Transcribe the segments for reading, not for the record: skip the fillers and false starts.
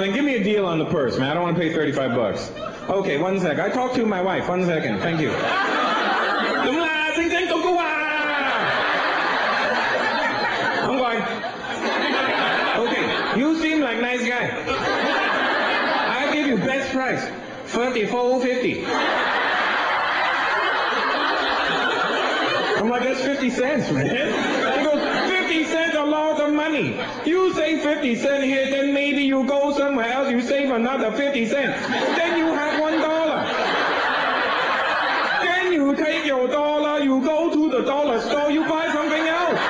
man, give me a deal on the purse, man. I don't want to pay $35. Okay, one sec. I talked to my wife. 1 second. Thank you. I'm going. Okay, you seem like a nice guy. I'll give you best price. $34.50. I'm like, that's 50 cents, man. He goes, 50 cents a lot of money. You save 50 cents here, then maybe you go somewhere else, you save another 50 cents. Then you have $1. Then you take your dollar, you go to the dollar store, you buy something else.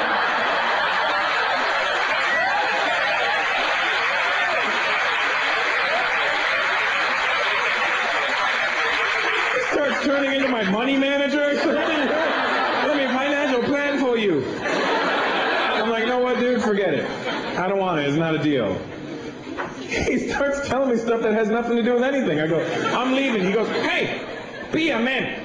Starts turning into my money manager. Let me financial plan for you. I'm like, you know what, dude? Forget it. I don't want it. It's not a deal. He starts telling me stuff that has nothing to do with anything. I go, I'm leaving. He goes, hey, be a man.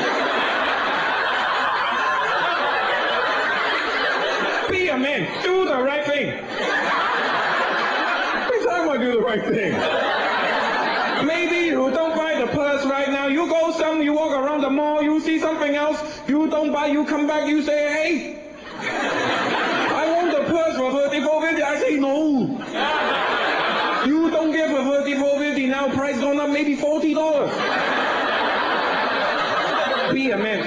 Be a man. Do the right thing. What are you talking about, do the right thing? Maybe you don't buy the purse right now. You go somewhere, you walk around the mall, you see something else, you don't buy, you come back, you say, hey, I want the purse for $34.50. I say, no. You don't get for $34.50 now, price gone up maybe $40. Be a man.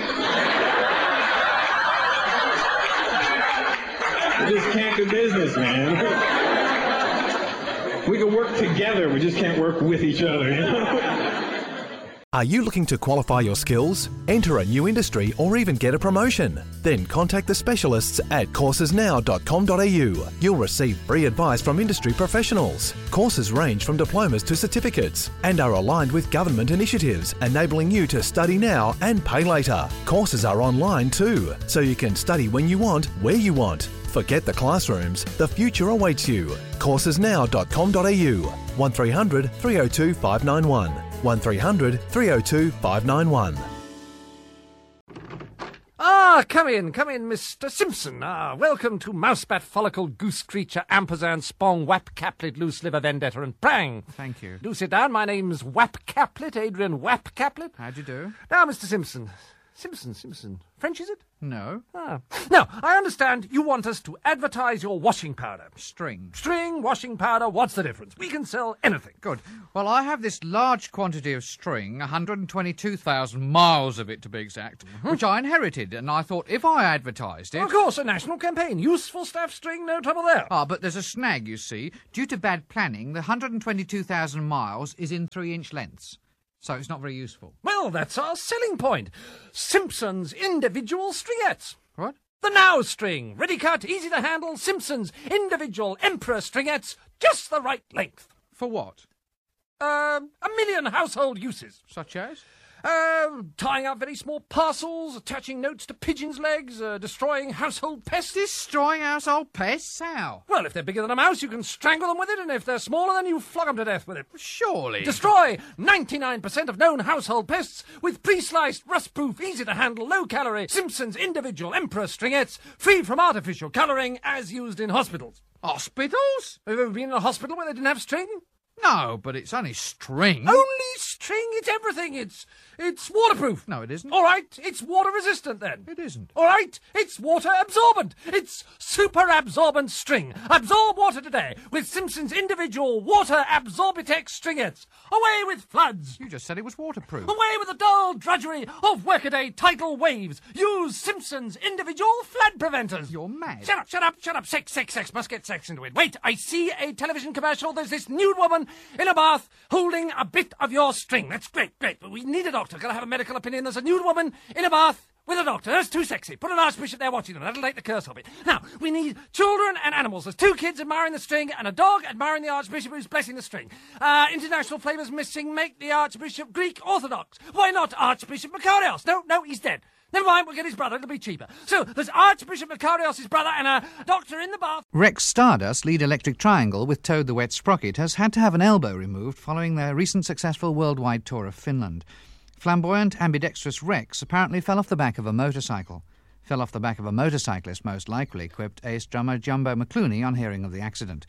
We just can't do business, man. We can work together, we just can't work with each other, you know? Are you looking to qualify your skills, enter a new industry, or even get a promotion? Then contact the specialists at coursesnow.com.au. You'll receive free advice from industry professionals. Courses range from diplomas to certificates and are aligned with government initiatives, enabling you to study now and pay later. Courses are online too, so you can study when you want, where you want. Forget the classrooms, the future awaits you. Coursesnow.com.au 1300 302 591 1300 302 591. Come in, Mr. Simpson. Welcome to Mousebat, Follicle, Goose Creature, Ampersand, Spong, Wap, Caplet, Loose Liver, Vendetta, and Prang. Thank you. Do sit down. My name's Wap Caplet, Adrian Wap Caplet. How'd you do? Now, Mr. Simpson. Simpson. French, is it? No. Now, I understand you want us to advertise your washing powder. String, washing powder, what's the difference? We can sell anything. Good. Well, I have this large quantity of string, 122,000 miles of it to be exact, which I inherited, and I thought if I advertised it... Of course, a national campaign. Useful stuff, string, no trouble there. But there's a snag, you see. Due to bad planning, the 122,000 miles is in 3-inch lengths. So it's not very useful. Well, that's our selling point. Simpson's individual stringettes. What? The Now string. Ready cut, easy to handle. Simpson's individual Emperor stringettes. Just the right length. For what? 1 million household uses. Such as? Tying up very small parcels, attaching notes to pigeons' legs, destroying household pests. Destroying household pests? How? Well, if they're bigger than a mouse, you can strangle them with it, and if they're smaller, then you flog them to death with it. Surely. Destroy 99% of known household pests with pre-sliced, rust-proof, easy-to-handle, low-calorie Simpson's individual Emperor stringettes, free from artificial colouring, as used in hospitals. Hospitals? Have you ever been in a hospital where they didn't have string? No, but it's only string. Only string? It's everything. It's waterproof. No, it isn't. All right, it's water resistant then. It isn't. All right, it's water absorbent. It's super absorbent string. Absorb water today with Simpson's individual water Absorbitex stringettes. Away with floods. You just said it was waterproof. Away with the dull drudgery of workaday tidal waves. Use Simpson's individual flood preventers. You're mad. Shut up. Sex. Must get sex into it. Wait, I see a television commercial. There's this nude woman in a bath holding a bit of your string. That's great. But we need a doctor. Gotta have a medical opinion. There's a nude woman in a bath with a doctor. That's too sexy. Put an archbishop there watching them. That'll take the curse of it. Now, we need children and animals. There's 2 kids admiring the string and a dog admiring the archbishop who's blessing the string. International flavours missing. Make the archbishop Greek Orthodox. Why not Archbishop Makarios? No, he's dead. Never mind, we'll get his brother. It'll be cheaper. So, there's Archbishop Makarios' brother and a doctor in the bath. Rex Stardust, lead Electric Triangle with Toad the Wet Sprocket, has had to have an elbow removed following their recent successful worldwide tour of Finland. Flamboyant, ambidextrous Rex apparently fell off the back of a motorcycle. Fell off the back of a motorcyclist, most likely, quipped ace drummer Jumbo McClooney on hearing of the accident.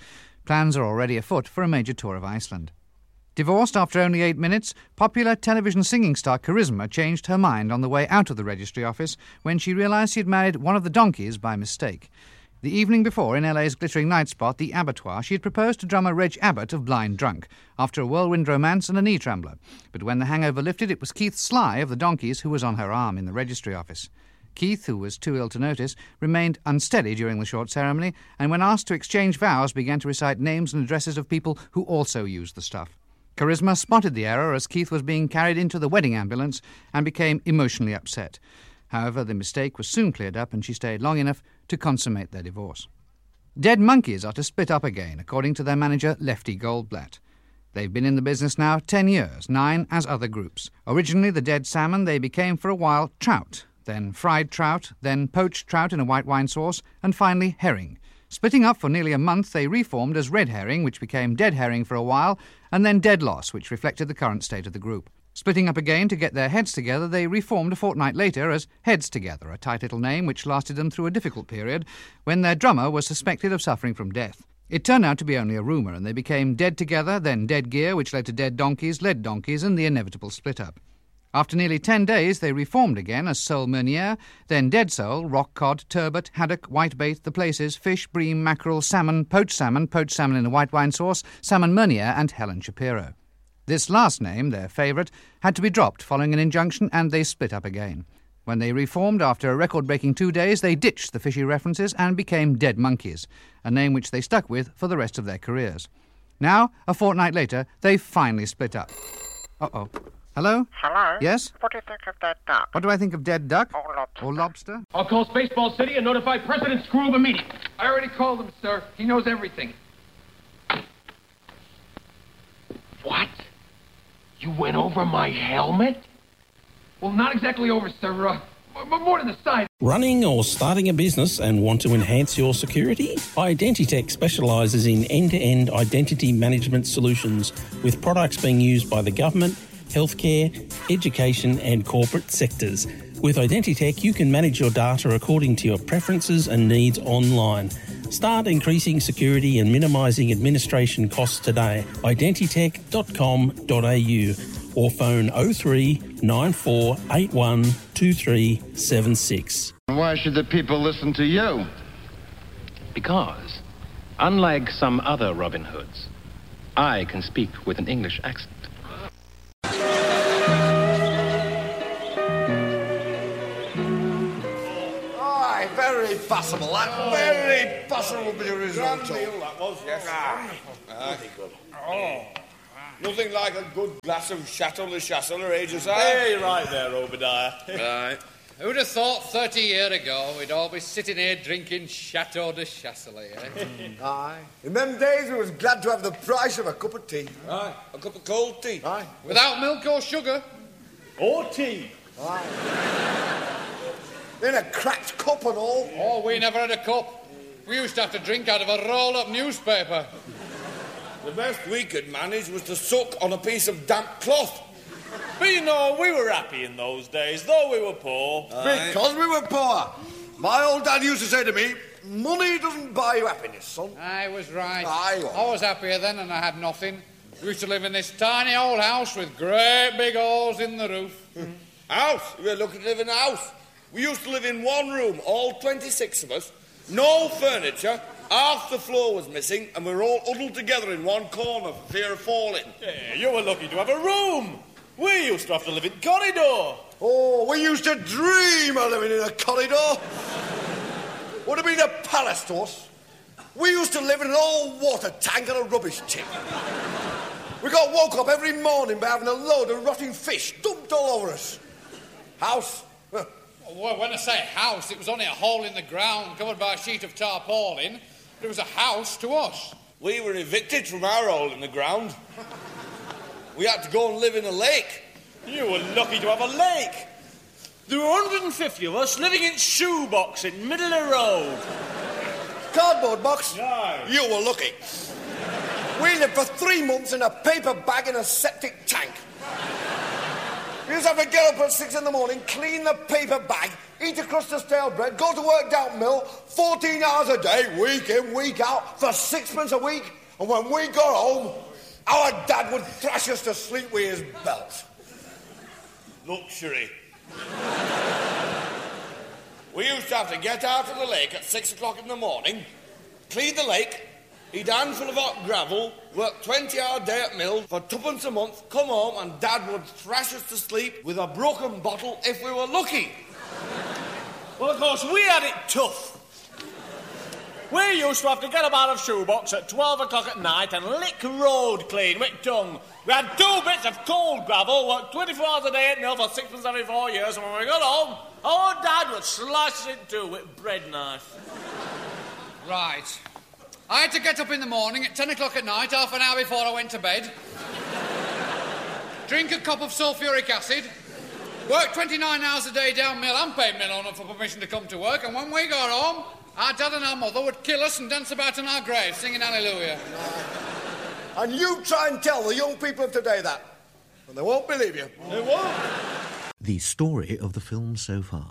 Plans are already afoot for a major tour of Iceland. Divorced after only 8 minutes, popular television singing star Charisma changed her mind on the way out of the registry office when she realised she had married one of the donkeys by mistake. The evening before, in LA's glittering night spot, the Abattoir, she had proposed to drummer Reg Abbott of Blind Drunk, after a whirlwind romance and a knee trembler. But when the hangover lifted, it was Keith Sly of the Donkeys who was on her arm in the registry office. Keith, who was too ill to notice, remained unsteady during the short ceremony, and when asked to exchange vows, began to recite names and addresses of people who also used the stuff. Charisma spotted the error as Keith was being carried into the wedding ambulance and became emotionally upset. However, the mistake was soon cleared up and she stayed long enough to consummate their divorce. Dead Monkeys are to split up again, according to their manager Lefty Goldblatt. They've been in the business now 10 years, 9 as other groups. Originally the Dead Salmon, they became for a while Trout, then Fried Trout, then Poached Trout in a white wine sauce, and finally Herring. Splitting up for nearly a month, they reformed as Red Herring, which became Dead Herring for a while, and then Dead Loss, which reflected the current state of the group. Splitting up again to get their heads together, they reformed a fortnight later as Heads Together, a tight little name which lasted them through a difficult period when their drummer was suspected of suffering from death. It turned out to be only a rumour, and they became Dead Together, then Dead Gear, which led to Dead Donkeys, Lead Donkeys, and the inevitable split-up. After nearly 10 days, they reformed again as Soul Meunier, then Dead Soul, Rock Cod, Turbot, Haddock, Whitebait, The Places, Fish, Bream, Mackerel, Salmon in a white wine sauce, Salmon Meunier, and Helen Shapiro. This last name, their favourite, had to be dropped following an injunction, and they split up again. When they reformed after a record-breaking 2 days, they ditched the fishy references and became Dead Monkeys, a name which they stuck with for the rest of their careers. Now, a fortnight later, they've finally split up. Uh-oh. Hello? Hello? Yes? What do you think of Dead Duck? What do I think of Dead Duck? Or lobster? Or lobster? I'll call Spaceball City and notify President Screw of a meeting. I already called him, sir. He knows everything. What? You went over my helmet? Well, not exactly over, sir. But more to the side. Running or starting a business and want to enhance your security? Identitech specialises in end-to-end identity management solutions with products being used by the government, healthcare, education and corporate sectors. With Identitech, you can manage your data according to your preferences and needs online. Start increasing security and minimising administration costs today. Identitech.com.au or phone 03 94 81 2376. Why should the people listen to you? Because, unlike some other Robin Hoods, I can speak with an English accent. Aye, very possible. That very possible bit of risotto. Grand meal that was, yes. Good. Oh. Nothing like a good glass of Chateau de Chassel or Ages. Hey, right there, Obadiah. Right. Who'd have thought 30 years ago we'd all be sitting here drinking Chateau de Chassel, eh? Aye. In them days we was glad to have the price of a cup of tea. Aye. A cup of cold tea. Aye. Without milk or sugar. Or tea. Aye. In a cracked cup and all. Oh, we never had a cup. We used to have to drink out of a rolled-up newspaper. The best we could manage was to suck on a piece of damp cloth. But you know, we were happy in those days, though we were poor. Because we were poor. My old dad used to say to me, money doesn't buy you happiness, son. I was right. I was happier then and I had nothing. We used to live in this tiny old house with great big holes in the roof. House? We were lucky to live in a house. We used to live in one room, all 26 of us, no furniture. Half the floor was missing, and we were all huddled together in one corner for fear of falling. Yeah, you were lucky to have a room. We used to have to live in corridor. Oh, we used to dream of living in a corridor. Would have been a palace to us. We used to live in an old water tank and a rubbish tip. We got woke up every morning by having a load of rotting fish dumped all over us. House? Well, when I say house, it was only a hole in the ground covered by a sheet of tarpaulin. It was a house to us. We were evicted from our hole in the ground. We had to go and live in a lake. You were lucky to have a lake. There were 150 of us living in shoebox in middle of the road. Cardboard box? No. You were lucky. We lived for 3 months in a paper bag in a septic tank. We used to have to get up at 6 in the morning, clean the paper bag, eat a crust of stale bread, go to work down mill, 14 hours a day, week in, week out, for 6 pence a week, And when we got home, our dad would thrash us to sleep with his belt. Luxury. We used to have to get out of the lake at 6 o'clock in the morning, clean the lake, eat a handful of hot gravel, work 20-hour day at mill for twopence a month, come home and Dad would thrash us to sleep with a broken bottle if we were lucky. Well, of course, we had it tough. We used to have to get up out of shoebox at 12 o'clock at night and lick road clean with tongue. We had 2 bits of cold gravel, worked 24 hours a day at mill for 6 months every 4 years, and when we got home, our Dad would slice it in two with a bread knife. Right. I had to get up in the morning at 10 o'clock at night, half an hour before I went to bed. Drink a cup of sulphuric acid. Work 29 hours a day down mill and pay mill owner for permission to come to work, and when we got home, our dad and our mother would kill us and dance about in our graves, singing Hallelujah. And you try and tell the young people of today that, and they won't believe you. They won't. The story of the film so far.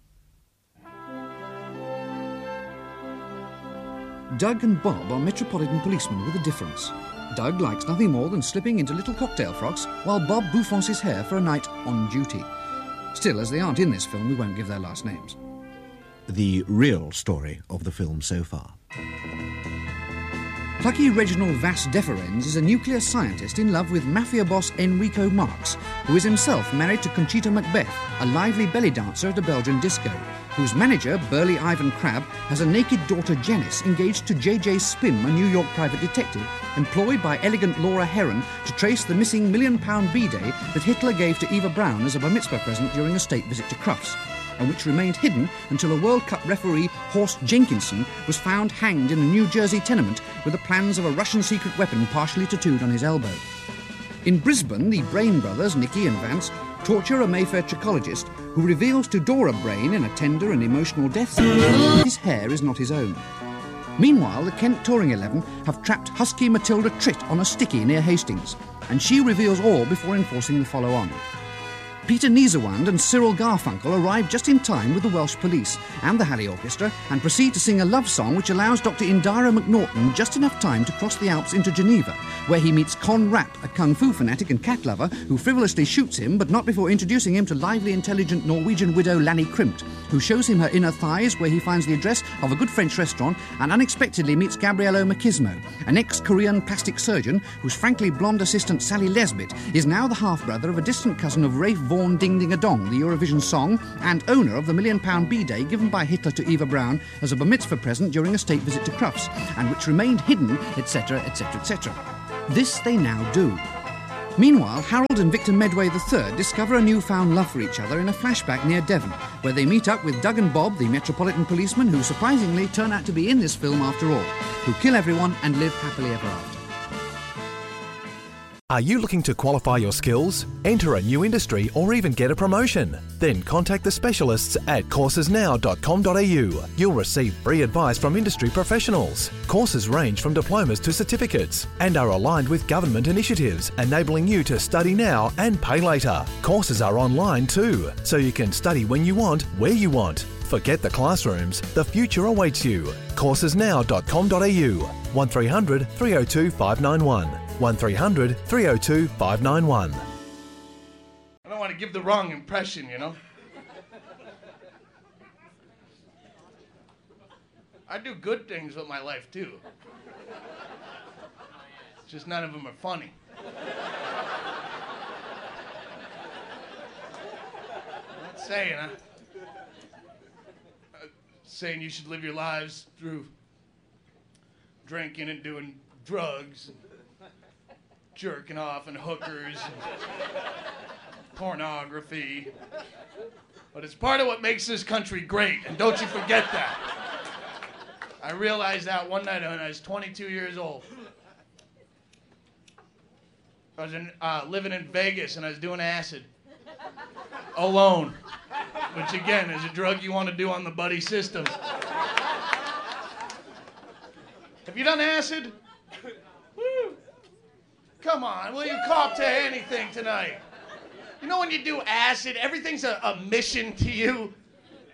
Doug and Bob are metropolitan policemen with a difference. Doug likes nothing more than slipping into little cocktail frocks, while Bob bouffants his hair for a night on duty. Still, as they aren't in this film, we won't give their last names. The real story of the film so far. Plucky Reginald Vas Deferens is a nuclear scientist in love with mafia boss Enrico Marx, who is himself married to Conchita Macbeth, a lively belly dancer at a Belgian disco, whose manager, burly Ivan Crabb, has a naked daughter Janice engaged to J.J. Spim, a New York private detective, employed by elegant Laura Heron to trace the missing £1 million B-Day that Hitler gave to Eva Braun as a bar mitzvah present during a state visit to Crufts, and which remained hidden until a World Cup referee, Horst Jenkinson, was found hanged in a New Jersey tenement with the plans of a Russian secret weapon partially tattooed on his elbow. In Brisbane, the Brain brothers, Nicky and Vance, torture a Mayfair trichologist who reveals to Dora Brain in a tender and emotional death scene that his hair is not his own. Meanwhile, the Kent Touring 11 have trapped Husky Matilda Tritt on a sticky near Hastings, and she reveals all before enforcing the follow-on. Peter Niezerwand and Cyril Garfunkel arrive just in time with the Welsh police and the Halley Orchestra and proceed to sing a love song which allows Dr. Indira McNaughton just enough time to cross the Alps into Geneva, where he meets Con Rapp, a kung fu fanatic and cat lover who frivolously shoots him, but not before introducing him to lively, intelligent Norwegian widow Lanny Krimt, who shows him her inner thighs, where he finds the address of a good French restaurant and unexpectedly meets Gabriello Machismo, an ex-Korean plastic surgeon whose frankly blonde assistant Sally Lesbit is now the half-brother of a distant cousin of Rafe Vaughan Ding Ding a Dong, the Eurovision song, and owner of the £1 million B-Day given by Hitler to Eva Braun as a bar mitzvah present during a state visit to Crufts, and which remained hidden, etc., etc., etc. This they now do. Meanwhile, Harold and Victor Medway III discover a newfound love for each other in a flashback near Devon, where they meet up with Doug and Bob, the metropolitan policemen who surprisingly turn out to be in this film after all, who kill everyone and live happily ever after. Are you looking to qualify your skills, enter a new industry, or even get a promotion? Then contact the specialists at coursesnow.com.au. You'll receive free advice from industry professionals. Courses range from diplomas to certificates and are aligned with government initiatives, enabling you to study now and pay later. Courses are online too, so you can study when you want, where you want. Forget the classrooms, the future awaits you. Coursesnow.com.au 1300 302 591 1300 302 591. I don't want to give the wrong impression, you know. I do good things with my life, too. It's just none of them are funny. I'm not saying, saying you should live your lives through drinking and doing drugs, and jerking off and hookers and pornography. But it's part of what makes this country great, and don't you forget that. I realized that one night when I was 22 years old. I was living in Vegas and I was doing acid. Alone. Which again is a drug you want to do on the buddy system. Have you done acid? Woo. Come on, will you cop to anything tonight? You know when you do acid, everything's a mission to you.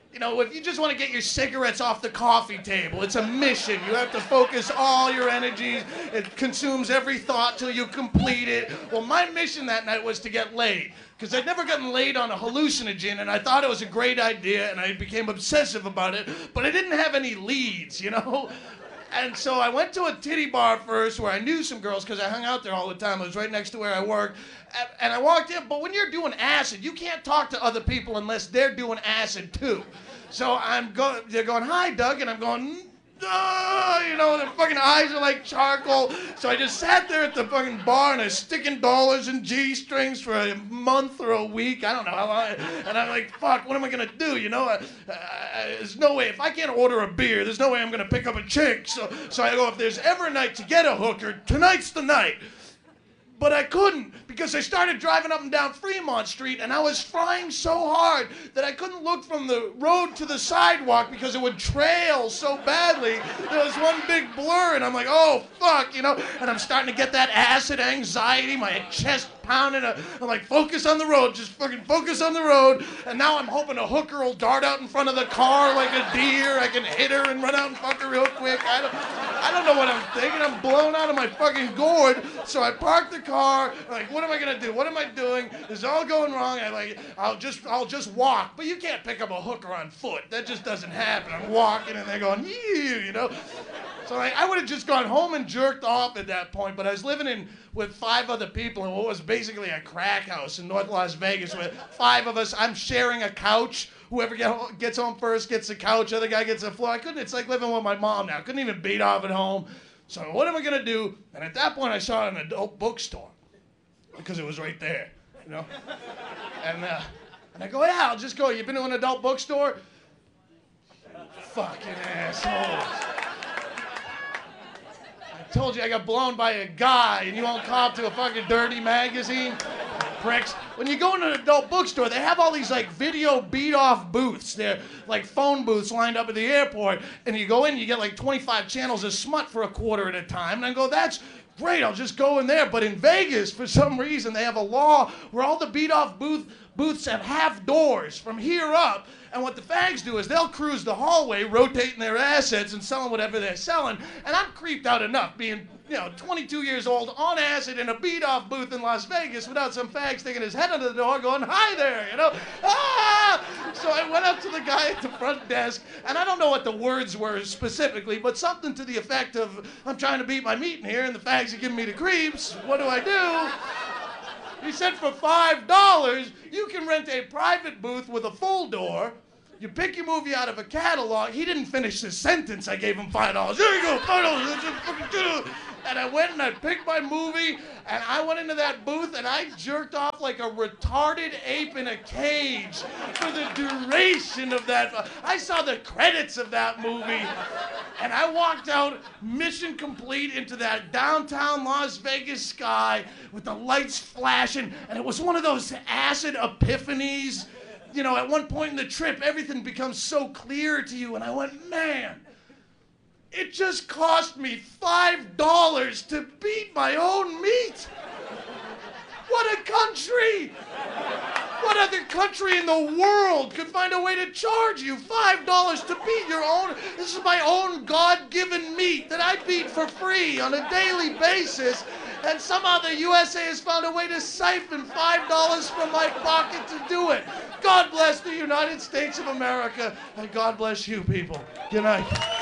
You know, if you just want to get your cigarettes off the coffee table, it's a mission. You have to focus all your energies. It consumes every thought till you complete it. Well, my mission that night was to get laid, because I'd never gotten laid on a hallucinogen, and I thought it was a great idea, and I became obsessive about it, but I didn't have any leads, you know? And so I went to a titty bar first where I knew some girls because I hung out there all the time. It was right next to where I worked. And I walked in, but when you're doing acid, you can't talk to other people unless they're doing acid too. So they're going, "Hi, Doug," and I'm going, you know, their fucking eyes are like charcoal. So I just sat there at the fucking bar and I was sticking dollars in G-strings for a month or a week. I don't know how long. And I'm like, fuck, what am I going to do? You know, there's no way. If I can't order a beer, there's no way I'm going to pick up a chick. So I go, if there's ever a night to get a hooker, tonight's the night. But I couldn't, because I started driving up and down Fremont Street, and I was trying so hard that I couldn't look from the road to the sidewalk because it would trail so badly. There was one big blur, and I'm like, oh, fuck, you know? And I'm starting to get that acid anxiety, my chest pounding. I'm like, focus on the road, just fucking focus on the road. And now I'm hoping a hooker will dart out in front of the car like a deer. I can hit her and run out and fuck her real quick. I don't know what I'm thinking. I'm blown out of my fucking gourd. So I parked the car. I'm like, what am I gonna do? What am I doing? This is all going wrong. I'll just walk. But you can't pick up a hooker on foot. That just doesn't happen. I'm walking and they're going, you know. So I would have just gone home and jerked off at that point, but I was living with 5 other people in what was basically a crack house in North Las Vegas with 5 of us. I'm sharing a couch. Whoever gets home first gets the couch, other guy gets the floor. It's like living with my mom now. I couldn't even beat off at home. So what am I going to do? And at that point, I saw an adult bookstore because it was right there, you know? And I go, yeah, I'll just go. You been to an adult bookstore? Fucking assholes. I told you I got blown by a guy and you won't cop to a fucking dirty magazine? Pricks. When you go into an adult bookstore, they have all these like video beat-off booths. They're like phone booths lined up at the airport. And you go in, you get like 25 channels of smut for a quarter at a time. And I go, that's great, I'll just go in there. But in Vegas, for some reason, they have a law where all the beat-off booths have half doors from here up. And what the fags do is they'll cruise the hallway, rotating their assets and selling whatever they're selling. And I'm creeped out enough being, 22 years old on acid in a beat-off booth in Las Vegas without some fag sticking his head under the door going, hi there, Ah! So I went up to the guy at the front desk, and I don't know what the words were specifically, but something to the effect of, I'm trying to beat my meat in here, and the fags are giving me the creeps. What do I do? He said for $5, you can rent a private booth with a full door. You pick your movie out of a catalog. He didn't finish his sentence. I gave him $5. There you go, $5. And I went and I picked my movie, and I went into that booth, and I jerked off like a retarded ape in a cage for the duration of that. I saw the credits of that movie, and I walked out mission complete into that downtown Las Vegas sky with the lights flashing, and it was one of those acid epiphanies. At one point in the trip, everything becomes so clear to you, and I went, man, it just cost me $5 to beat my own meat. What a country! What other country in the world could find a way to charge you $5 to beat your own? This is my own God-given meat that I beat for free on a daily basis, and somehow the USA has found a way to siphon $5 from my pocket to do it. God bless the United States of America, and God bless you people. Good night.